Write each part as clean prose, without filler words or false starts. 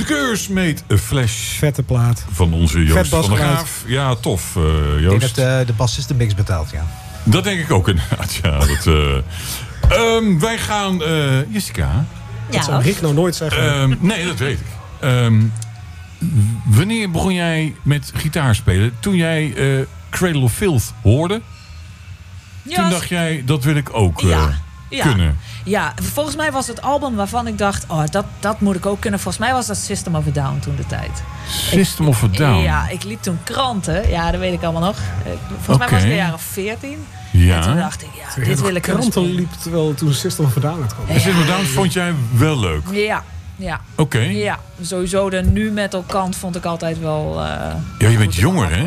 De Keurs met een flash. Vette plaat. Van onze Joost Vet van der Graaf. Ja, tof, Joost. Ik denk dat de bassist de mix betaalt, ja. Dat denk ik ook inderdaad, ja. Wij gaan... Jessica? Dat zou Rick nou nooit zeggen. Nee, dat weet ik. Wanneer begon jij met gitaar spelen? Toen jij Cradle of Filth hoorde? Ja, toen dacht jij, dat wil ik ook kunnen. Ja, volgens mij was het album waarvan ik dacht... dat moet ik ook kunnen. Volgens mij was dat System of a Down toen de tijd. System of a Down? Ja, ik liep toen kranten. Ja, dat weet ik allemaal nog. Volgens mij was ik een jaar of 14. Ja. En toen dacht ik, dit wil ik kunnen kranten spelen. liep terwijl toen System of a Down uitkwam. System of a Down vond jij wel leuk? Ja. Oké. Ja, sowieso de nu-metal kant vond ik altijd wel... ja, je bent jonger, hè? Ja.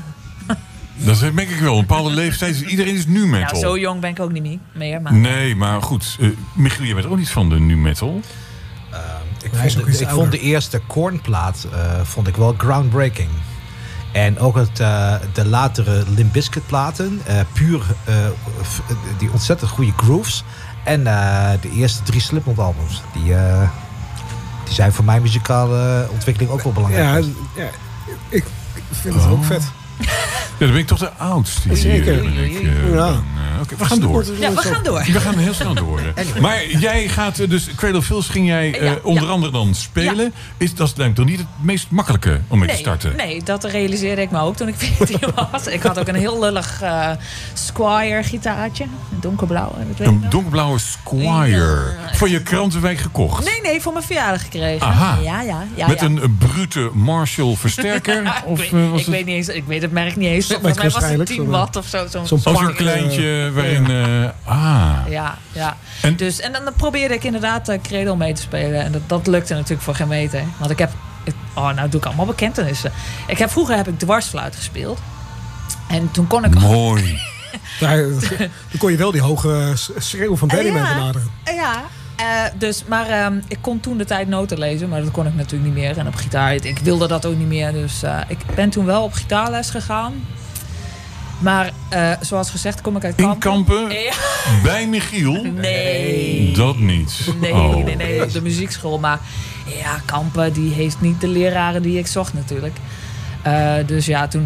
Dat merk ik wel. Een bepaalde leeftijd. Iedereen is nu metal. Ja, zo jong ben ik ook niet meer. Maar... Nee, maar goed. Michiel, je bent ook niet van de nu metal. Ik vond de eerste Korn-plaat vond ik wel groundbreaking. En ook de latere Limp Bizkit platen. Puur die ontzettend goede grooves. En de eerste 3 Slipknot albums. Die zijn voor mijn muzikale ontwikkeling ook wel belangrijk. Ja, ik vind het ook vet. Ja, dan ben ik toch de oudste. Zeker. Oké, we gaan door. Ja, we gaan door. We gaan heel snel door. Maar jij gaat dus, Cradle of Filth ging jij onder andere dan spelen. Dat is denk ik toch niet het meest makkelijke om mee te starten? Nee, dat realiseerde ik me ook toen ik 14 was. Ik had ook een heel lullig Squire gitaartje. Donkerblauw. Een donkerblauwe Squire. Van je krantenwijk gekocht? Nee, voor mijn verjaardag gekregen. Aha. Ja. Met een brute Marshall versterker? Ik weet niet eens. Ik weet het merk niet eens. Volgens mij was het 10 watt of zo. Zo'n kleintje waarin... Ja. En dan probeerde ik inderdaad Cradle mee te spelen. En dat lukte natuurlijk voor geen meter. Want ik heb... nou doe ik allemaal bekentenissen. Vroeger heb ik dwarsfluit gespeeld. En toen kon ik... Mooi. Dan kon je wel die hoge schreeuw van Benjamin benaderen. Ja. Maar ik kon toen de tijd noten lezen, maar dat kon ik natuurlijk niet meer. En op gitaar, ik wilde dat ook niet meer. Dus ik ben toen wel op gitaarles gegaan. Maar zoals gezegd kom ik uit Kampen. In Kampen? Ja. Bij Michiel? Nee. Dat niet. Nee, op de muziekschool. Maar ja, Kampen die heeft niet de leraren die ik zocht natuurlijk. Dus ja, toen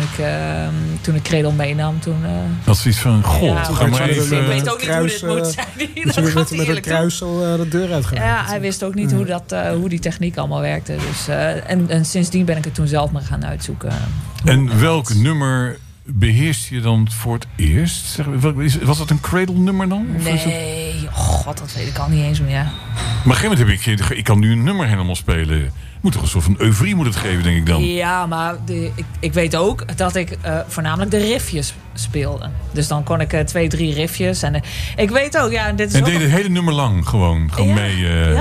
ik Cradle meenam, toen... Dat is iets van, ga maar even... Ik weet ook niet hoe dit moet zijn. Met een kruis zo de deur uitgegaan. Ja, hij wist ook niet hoe die techniek allemaal werkte. Dus, en sindsdien ben ik het toen zelf maar gaan uitzoeken. En welk nummer beheerst je dan voor het eerst? Was dat een Cradle nummer dan? Of nee, god, dat weet ik al niet eens meer. Maar op een gegeven moment heb ik kan nu een nummer helemaal spelen. Moet toch een soort van euforie moet het geven, denk ik dan. Ja, maar ik weet ook dat ik voornamelijk de riffjes speelde. Dus dan kon ik 2, 3 riffjes. En ik weet ook, dit is en deed het hele nummer lang gewoon mee...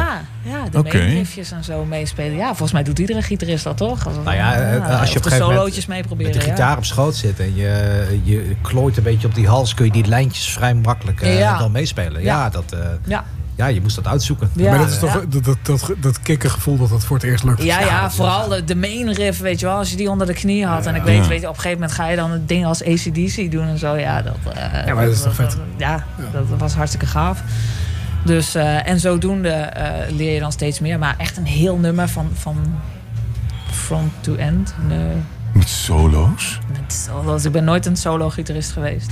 de riffjes en zo meespelen. Ja, volgens mij doet iedere gitarist dat toch? Als je op de solootjes mee proberen. Met de gitaar op schoot zit en je klooit een beetje op die hals, kun je die lijntjes vrij makkelijk dan meespelen. Ja, je moest dat uitzoeken. Ja, maar dat is toch dat kikkergevoel dat voor het eerst lukt. Ja, vooral de main riff, weet je wel. Als je die onder de knie had. En ik weet je, op een gegeven moment ga je dan het ding als AC/DC doen en zo. Ja, maar dat is toch vet? Dat was hartstikke gaaf. Dus, en zodoende leer je dan steeds meer. Maar echt een heel nummer van front to end. Met solo's? Met solo's. Ik ben nooit een solo-gitarist geweest.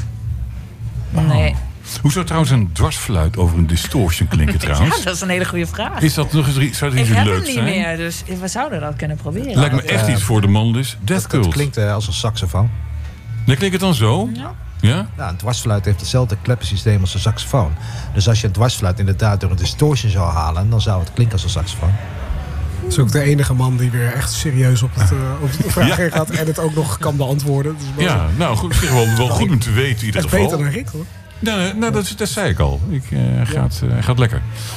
Nee. Hoe zou trouwens een dwarsfluit over een distortion klinken trouwens? Ja, dat is een hele goede vraag. Is dat nog eens zou dat iets leuks zijn? Ik heb hem niet meer, dus we zouden dat kunnen proberen. Lijkt me echt iets voor de man dus. Death Cult. Het klinkt als een saxofoon. Dan klinkt het dan zo? Ja? Ja, een dwarsfluit heeft hetzelfde kleppensysteem als een saxofoon. Dus als je een dwarsfluit inderdaad door een distortion zou halen, dan zou het klinken als een saxofoon. Dat is ook de enige man die weer echt serieus op de vraag heen gaat en het ook nog kan beantwoorden. Dus nou goed, wel goed om te weten in ieder geval. Het is beter dan Rick, hoor. Nou, dat zei ik al. Gaat lekker.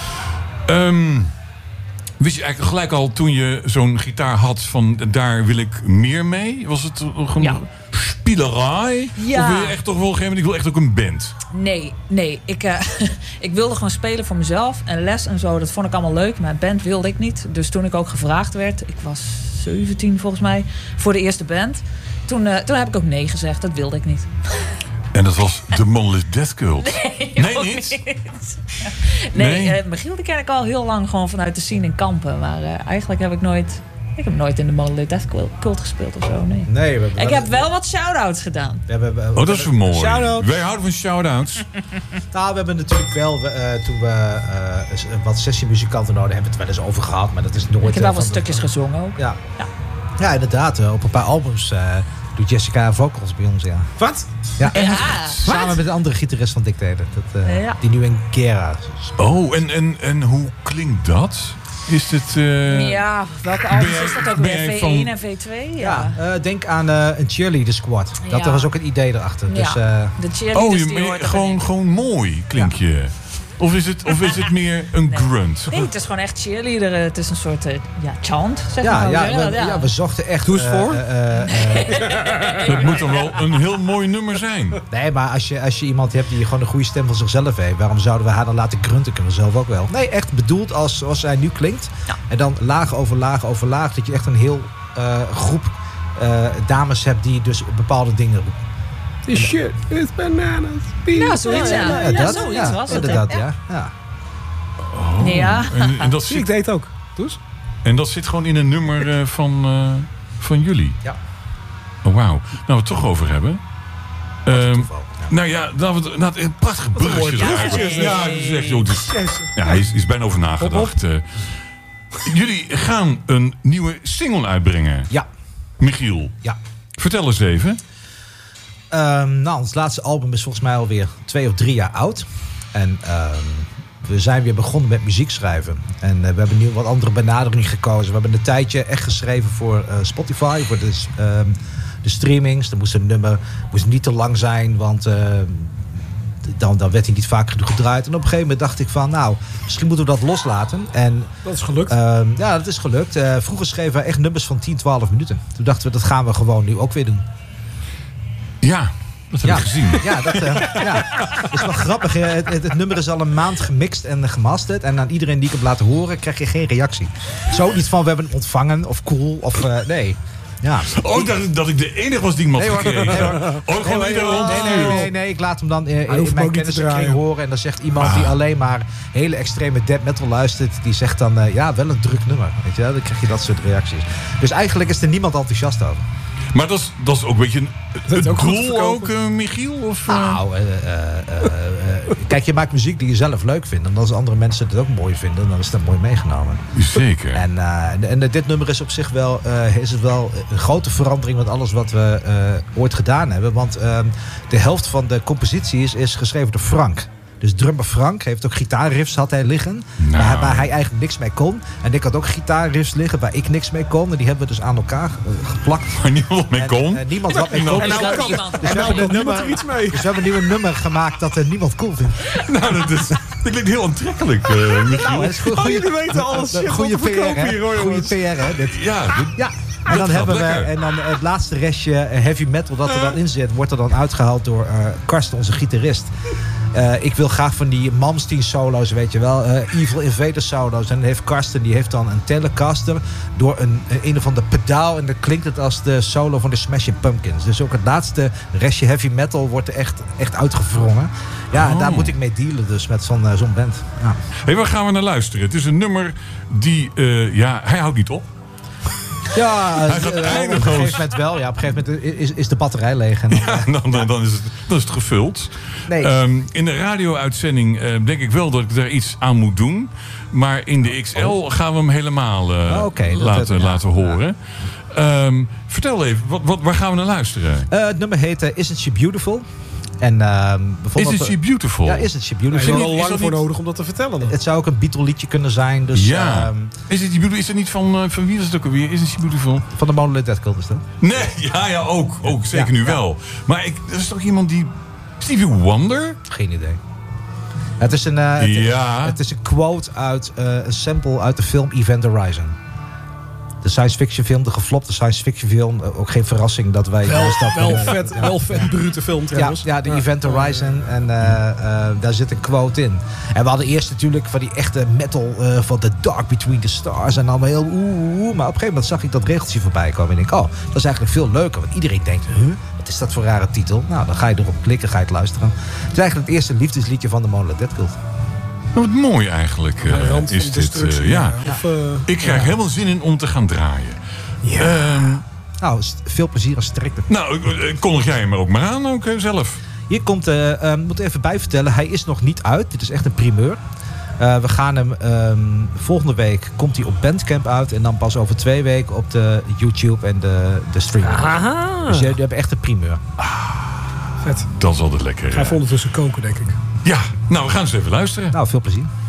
Wist je eigenlijk gelijk al toen je zo'n gitaar had van daar wil ik meer mee? Was het gewoon spielerij? Ja. Of wil je echt toch wel ik wil echt ook een band? Nee. Ik wilde gewoon spelen voor mezelf. En les en zo, dat vond ik allemaal leuk. Maar band wilde ik niet. Dus toen ik ook gevraagd werd, ik was 17 volgens mij, voor de eerste band. Toen heb ik ook nee gezegd. Dat wilde ik niet. En dat was de Monolith Death Cult. Nee, niet? Nee, Michiel die ken ik al heel lang gewoon vanuit de scene in Kampen. Maar eigenlijk heb ik nooit in de Monolith Death Cult gespeeld of zo. Nee, ik heb wel wat shout-outs gedaan. Dat is mooi. Wij houden van shout-outs. Nou, we hebben natuurlijk wel, toen we wat sessiemuzikanten nodig hebben, het wel eens over gehad. Maar dat is nooit... Ik heb wel wat stukjes gezongen ook. Ja, inderdaad. Op een paar albums doet Jessica vocals bij ons, ja. Wat? Ja. Samen met een andere gitarist van Dictator. Die nu in Gera speelt. Oh, en hoe klinkt dat? Is het... welke albums is dat ook weer? V1 en V2? Ja. Denk aan een cheerleader squad. Dat was ook het idee erachter. Ja. Dus, de cheerleaders gewoon mooi klink je. Of is het meer een grunt? Nee, het is gewoon echt cheerleader. Het is een soort chant, zeg maar. We zochten echt... Doe eens voor. Het moet dan wel een heel mooi nummer zijn. Nee, maar als je iemand hebt die gewoon een goede stem van zichzelf heeft, waarom zouden we haar dan laten grunten? Kunnen we zelf ook wel. Nee, echt bedoeld zoals zij nu klinkt. Ja. En dan laag over laag over laag. Dat je echt een heel groep dames hebt die dus bepaalde dingen roepen. This shit is bananas. Ja, zoiets. Zoiets was het. Inderdaad, ja. Oh. Ja. En dat ik deed het ook. Dus? En dat zit gewoon in een nummer van jullie? Ja. Oh, wauw. Nou, we het toch over hebben. Nou ja, een prachtig bruggetje. Ja, dat is echt, joh. Hij is bijna over nagedacht. Jullie gaan een nieuwe single uitbrengen. Ja. Michiel. Ja. Vertel eens even. Ons laatste album is volgens mij alweer 2 of 3 jaar oud. En we zijn weer begonnen met muziek schrijven. En we hebben nu wat andere benadering gekozen. We hebben een tijdje echt geschreven voor Spotify, voor de streamings. Dan moest een nummer niet te lang zijn, want dan werd hij niet vaak genoeg gedraaid. En op een gegeven moment dacht ik van, misschien moeten we dat loslaten. En dat is gelukt. Ja, dat is gelukt. Vroeger schreven we echt nummers van 10, 12 minuten. Toen dachten we, dat gaan we gewoon nu ook weer doen. Ja, dat heb ik gezien. Ja, dat is wel grappig. Het nummer is al een maand gemixt en gemasterd. En aan iedereen die ik heb laten horen, krijg je geen reactie. Zo niet van, we hebben het ontvangen of cool of nee. Ja. Oh, dat ik de enige was die hem had gekregen. Nee, ik laat hem dan in mijn kenniskring horen. En dan zegt iemand die alleen maar hele extreme death metal luistert, die zegt dan, wel een druk nummer. Weet je, dan krijg je dat soort reacties. Dus eigenlijk is er niemand enthousiast over. Maar dat is ook een beetje een cool ook, Michiel? Of, kijk, je maakt muziek die je zelf leuk vindt. En als andere mensen het ook mooi vinden, dan is dat mooi meegenomen. Zeker. En dit nummer is op zich wel, is het wel een grote verandering met alles wat we ooit gedaan hebben. Want de helft van de compositie is geschreven door Frank. Dus drummer Frank heeft ook gitaarriffs had hij liggen. Waar hij eigenlijk niks mee kon. En ik had ook gitaarriffs liggen waar ik niks mee kon. En die hebben we dus aan elkaar geplakt. Waar niemand mee kon? Niemand wat mee kon. Dus we hebben nu een nummer gemaakt dat niemand cool vindt. Nou, dat klinkt heel aantrekkelijk, Michiel. Jullie weten alles. Goede PR, Goede PR, hè? Dit. Ja. En dan hebben we het laatste restje heavy metal dat er dan in zit, wordt er dan uitgehaald door Karsten, onze gitarist. Ik wil graag van die Malmsteen solo's, weet je wel. Evil Invader solo's. En dan heeft Karsten, die heeft dan een Telecaster door een of ander pedaal. En dan klinkt het als de solo van de Smashing Pumpkins. Dus ook het laatste restje heavy metal wordt er echt uitgewrongen. Ja, en daar moet ik mee dealen dus met zo'n band. Ja. Hey, waar gaan we naar luisteren? Het is een nummer die, hij houdt niet op. Ja, op een gegeven moment wel. Ja, op een gegeven moment is de batterij leeg. En dan is het gevuld. Nee. In de radio-uitzending denk ik wel dat ik daar iets aan moet doen. Maar in de XL gaan we hem helemaal laten horen. Vertel even, waar gaan we naar luisteren? Het nummer heet Isn't She Beautiful? En, Isn't She Beautiful? Ja, Isn't She Beautiful. Er is al lang voor nodig om dat te vertellen dan. Het zou ook een Beatle-liedje kunnen zijn. Dus, Isn't She Beautiful? Is het niet van wie was het ook alweer? Isn't She Beautiful? Van de Monolith Death Cult is dat? Nee, ook zeker nu wel. Maar er is toch iemand die... Stevie Wonder? Geen idee. Het is een quote uit een sample uit de film Event Horizon. De science fiction film, de geflopte science fiction film. Ook geen verrassing dat wij... Wel vet brute film trouwens. Ja, de Event Horizon. En daar zit een quote in. En we hadden eerst natuurlijk van die echte metal van The Dark Between the Stars. En allemaal heel maar op een gegeven moment zag ik dat regeltje voorbij komen. En ik denk, dat is eigenlijk veel leuker. Want iedereen denkt, wat is dat voor een rare titel? Nou, dan ga je erop klikken, ga je het luisteren. Het is eigenlijk het eerste liefdesliedje van de Monolith Dead Cult. Wat mooi eigenlijk is dit. Ik krijg helemaal zin in om te gaan draaien. Ja. Veel plezier als sterkte. Nou, kondig jij hem er ook maar aan, ook zelf. Hier komt, moet even bijvertellen, hij is nog niet uit. Dit is echt een primeur. We gaan hem, volgende week komt hij op Bandcamp uit. En dan pas over 2 weken op de YouTube en de streaming. Aha. Dus jullie hebben echt een primeur. Vet. Dat is altijd lekker. Ga je ondertussen koken, denk ik. Ja, nou we gaan eens even luisteren. Nou, veel plezier.